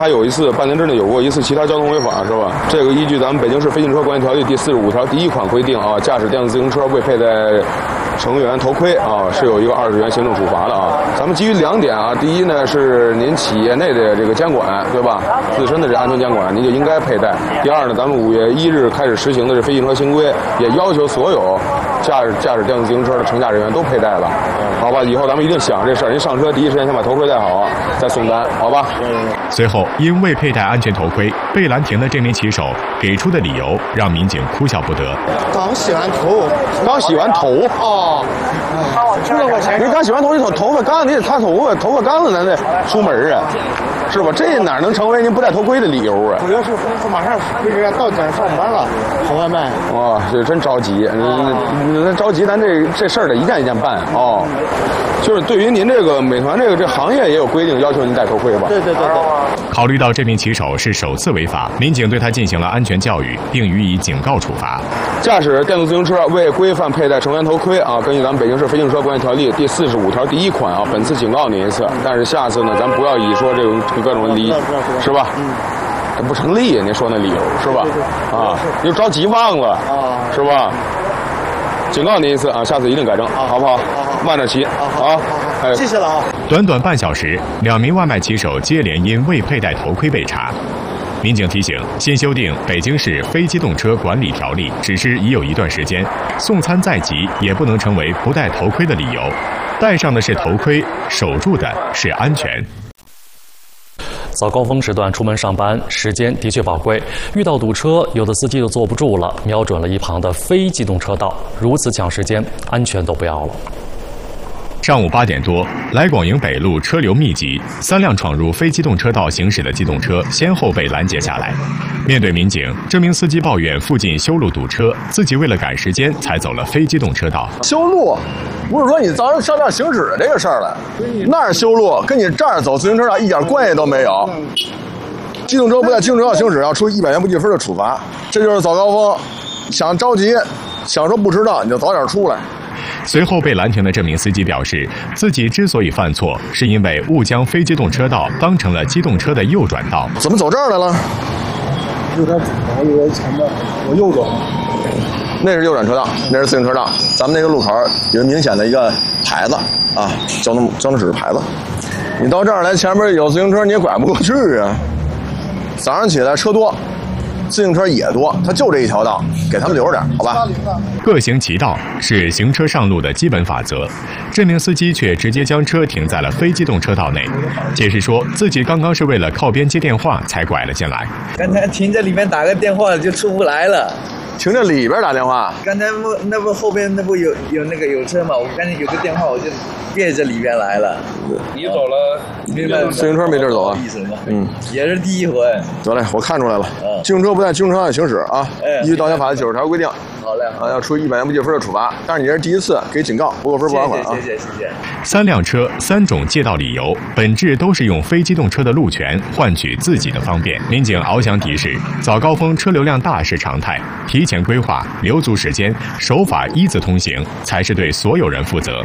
还有一次半年之内有过一次其他交通违法，是吧？这个依据咱们北京市非机动车管理条例第45条第1款规定啊，驾驶电动自行车未佩戴乘员头盔啊，是有一个20元行政处罚的啊。咱们基于2点啊，第一呢是您企业内的这个监管，对吧？自身的这安全监管，您就应该佩戴。第二呢，咱们5月1日开始实行的这非机动车新规，也要求所有驾驶电动自行车的乘驾人员都佩戴了，好吧？以后咱们一定想这事儿，您上车第一时间先把头盔戴好，再送单，好吧？ 随后，因未佩戴安全头盔被拦停的这名骑手给出的理由让民警哭笑不得。 刚洗完头哦， 出了我前你刚洗完头，你头发干了，你得擦头发，头发干了咱得出门啊，是吧？这哪能成为您不戴头盔的理由啊？ 主要是公司马上回家到点上班了，跑外卖。 哇，这真着急，你着急，咱这事儿得一件一件办哦。就是对于您这个美团这行业也有规定，要求您戴头盔吧？ 对。 考虑到这名骑手是首次违法，民警对他进行了安全教育，并予以警告处罚。 驾驶电动自行车未规范佩戴乘员头盔啊，根据咱们北京市非机动车管理条例第45条第1款啊，本次警告您一次，但是下次呢，咱不要以说这种各种理，是吧？这不成立，您说那理由是吧？啊，又着急忘了啊，是吧？警告您一次啊，下次一定改正，好不好？慢点骑啊！ 哎，谢谢了啊！ 短短半小时，2名外卖骑手接连因未佩戴头盔被查。民警提醒，新修订《北京市非机动车管理条例》只是已有一段时间，送餐再急也不能成为不戴头盔的理由。戴上的是头盔，守住的是安全。 早高峰时段出门上班，时间的确宝贵。遇到堵车，有的司机就坐不住了，瞄准了一旁的非机动车道，如此抢时间，安全都不要了。 上午8点多，来广营北路车流密集，3辆闯入非机动车道行驶的机动车先后被拦截下来。面对民警，这名司机抱怨附近修路堵车，自己为了赶时间才走了非机动车道。 修路不是说你早上上这儿行驶这个事儿了，那儿修路跟你这儿走自行车道一点关系都没有。机动车不在机动车道行驶要处100元不记分的处罚，这就是早高峰，想着急，想说不迟到你就早点出来。 随后被拦停的这名司机表示，自己之所以犯错，是因为误将非机动车道当成了机动车的右转道。 怎么走这儿来了？ 有点左，有点前面，我右转。 那是右转车道，那是自行车道。咱们那个路口有明显的一个牌子啊，交通指示牌子。你到这儿来，前面有自行车你也拐不过去啊。早上起来车多。自行车也多，它就这一条道，给他们留着点，好吧？ 各行其道是行车上路的基本法则。这名司机却直接将车停在了非机动车道内，解释说自己刚刚是为了靠边接电话才拐了进来。 刚才停在里面打个电话就出不来了。 停在里边打电话？ 刚才那不后边那不有车嘛？我刚才有个电话我就别着里边来了。 你走了， 明白？ 自行车没地儿走啊？ 也是第一回。 得嘞，我看出来了。机动车不在机动车道行驶啊，依据道歉法90条规定。 好嘞， 要处100元不记分的处罚。但是你这是第一次，给警告，不过分不罚款啊。 谢谢。 3辆车3种借道理由，本质都是用非机动车的路权换取自己的方便。民警翱翔提示：早高峰车流量大是常态，提前规划，留足时间，守法一字通行，才是对所有人负责。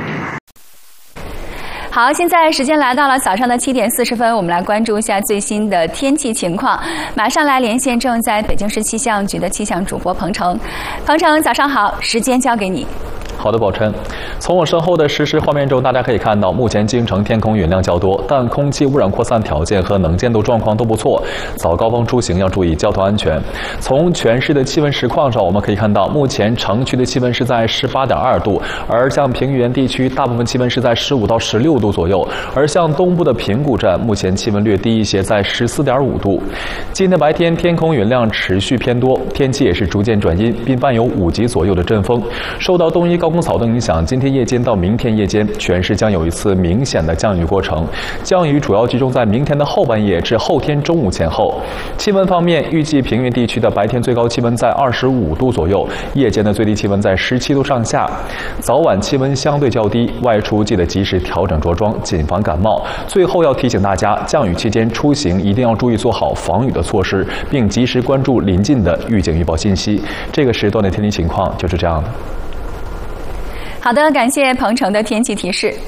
好，现在时间来到了早上的7点40分，我们来关注一下最新的天气情况。马上来连线正在北京市气象局的气象主播彭程。彭程，早上好，时间交给你。 好的，宝琛。从我身后的实时画面中，大家可以看到，目前京城天空云量较多，但空气污染扩散条件和能见度状况都不错。早高峰出行要注意交通安全。从全市的气温实况上，我们可以看到，目前城区的气温是在18.2度，而像平原地区大部分气温是在15到16度左右，而像东部的平谷站，目前气温略低一些，在14.5度。今天白天天空云量持续偏多，天气也是逐渐转阴，并伴有5级左右的阵风。受到东移高空草动影响，今天夜间到明天夜间，全市将有一次明显的降雨过程。降雨主要集中在明天的后半夜至后天中午前后。气温方面，预计平原地区的白天最高气温在25度左右，夜间的最低气温在17度上下。早晚气温相对较低，外出记得及时调整着装，谨防感冒。最后要提醒大家，降雨期间出行一定要注意做好防雨的措施，并及时关注临近的预警预报信息。这个时段的天气情况就是这样的。 好的，感谢彭程的天气提示。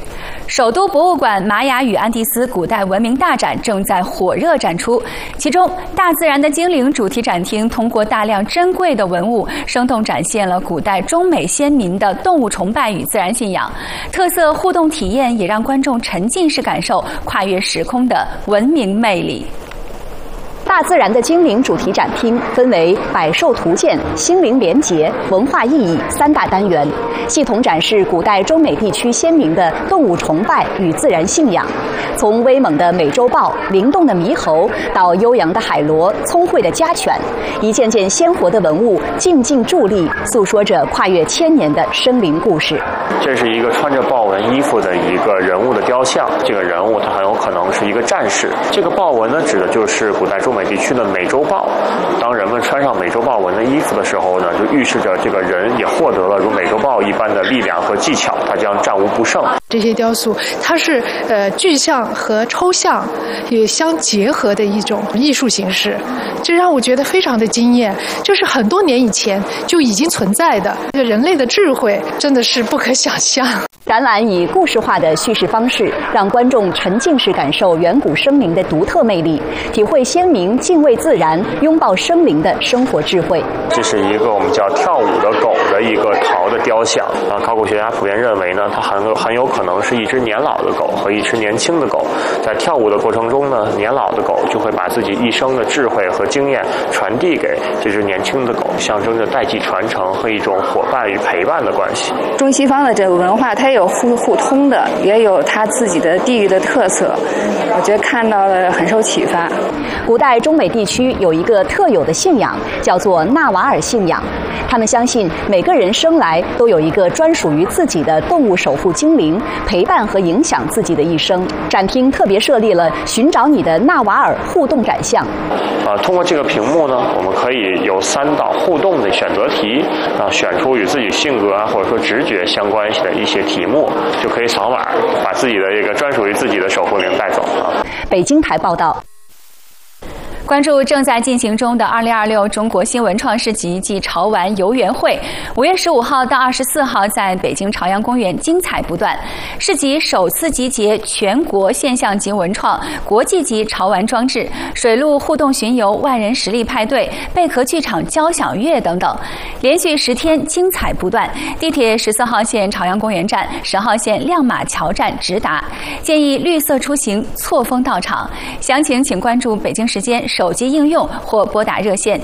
首都博物馆玛雅与安第斯古代文明大展正在火热展出，其中大自然的精灵主题展厅通过大量珍贵的文物，生动展现了古代中美先民的动物崇拜与自然信仰。特色互动体验也让观众沉浸式感受跨越时空的文明魅力。 大自然的精灵主题展厅分为百兽图鉴、心灵联结、文化意义3大单元，系统展示古代中美地区先民的动物崇拜与自然信仰。从威猛的美洲豹、灵动的猕猴，到悠扬的海螺、聪慧的家犬，一件件鲜活的文物静静伫立，诉说着跨越1000年的生灵故事。 这是一个穿着豹纹衣服的一个人物的雕像，这个人物他很有可能是一个战士。这个豹纹呢，指的就是古代中美地区的美洲豹。当人们穿上美洲豹纹的衣服的时候呢，就预示着这个人也获得了如美洲豹一般的力量和技巧，他将战无不胜。 这些雕塑，它是具象和抽象也相结合的一种艺术形式，这让我觉得非常的惊艳。这是很多年以前就已经存在的，这个人类的智慧真的是不可想象。 展览以故事化的叙事方式，让观众沉浸式感受远古生灵的独特魅力，体会先民敬畏自然、拥抱生灵的生活智慧。 这是一个我们叫跳舞的狗的一个陶的雕像啊，考古学家普遍认为呢，它很有可能是一只年老的狗和一只年轻的狗。在跳舞的过程中呢，年老的狗就会把自己一生的智慧和经验传递给这只年轻的狗，象征着代际传承和一种伙伴与陪伴的关系。 中西方的这个文化，它有互通的，也有它自己的地域的特色，我觉得看到了很受启发。 古代中美地区有一个特有的信仰，叫做纳瓦尔信仰。他们相信每个人生来都有一个专属于自己的动物守护精灵，陪伴和影响自己的一生。展厅特别设立了寻找你的纳瓦尔互动展项。 通过这个屏幕呢，我们可以有3道互动的选择题，选出与自己性格或者说直觉相关系的一些题目，就可以扫码把自己的这个专属于自己的守护灵带走啊。 北京台报道。 关注正在进行中的2026中国新文创市集暨潮玩游园会，5月15号到24号在北京朝阳公园精彩不断。市集首次集结全国现象级文创、国际级潮玩装置、水陆互动巡游、万人实力派对、贝壳剧场交响乐等等，连续10天精彩不断。地铁14号线朝阳公园站、10号线亮马桥站直达，建议绿色出行，错峰到场。详情请关注北京时间手机应用或拨打热线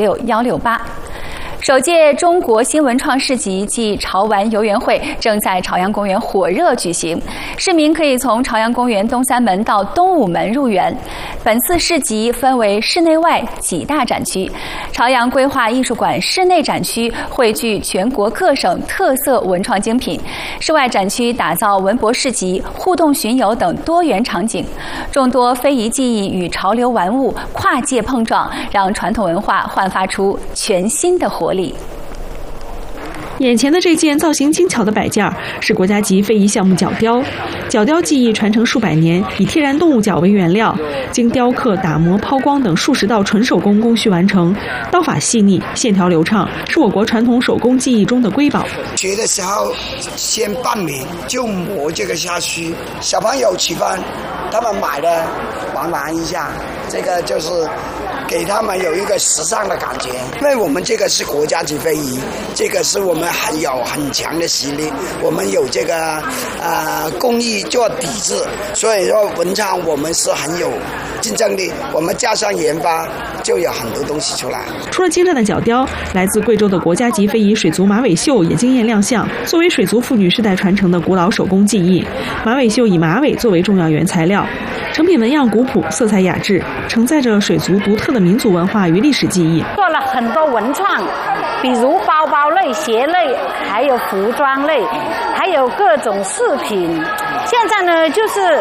96168。首届中国新文创市集暨潮玩游园会正在朝阳公园火热举行，市民可以从朝阳公园东3门到东5门入园。本次市集分为室内外几大展区，朝阳规划艺术馆室内展区汇聚全国各省特色文创精品，室外展区打造文博市集、互动巡游等多元场景，众多非遗技艺与潮流玩物跨界碰撞，让传统文化焕发出全新的活力。 眼前的这件造型精巧的摆件是国家级非遗项目角雕。角雕技艺传承数百年，以天然动物角为原料，经雕刻、打磨、抛光等数十道纯手工工序完成，刀法细腻，线条流畅，是我国传统手工技艺中的瑰宝。 学的时候先半年就磨这个下去，小朋友喜欢，他们买了玩一下，这个就是给他们有一个时尚的感觉。因为我们这个是国家级非遗，这个是我们很强的实力，我们有这个工艺做底子，所以说文创我们是很有竞争力，我们加上研发就有很多东西出来。 除了精湛的角雕，来自贵州的国家级非遗水族马尾绣也惊艳亮相。作为水族妇女世代传承的古老手工技艺，马尾绣以马尾作为重要原材料，成品纹样古朴，色彩雅致，承载着水族独特的民族文化与历史记忆。 做了很多文创，比如包包类、鞋类，还有服装类，还有各种饰品。现在呢，就是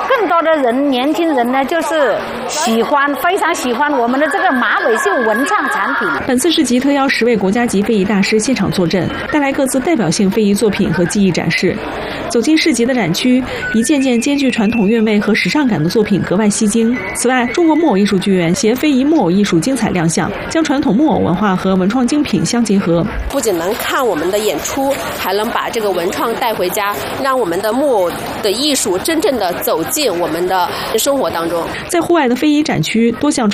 更多的人，年轻人呢，就是非常喜欢我们的这个马尾绣文创产品。 本次市集特邀10位国家级非遗大师现场坐镇，带来各自代表性非遗作品和技艺展示。走进市集的展区，一件件兼具传统韵味和时尚感的作品格外吸睛。此外，中国木偶艺术剧院携非遗木偶艺术精彩亮相，将传统木偶文化和文创精品相结合。 不仅能看我们的演出，还能把这个文创带回家，让我们的木偶的艺术真正的走进我们的生活当中。 在户外的非遗展区，多项传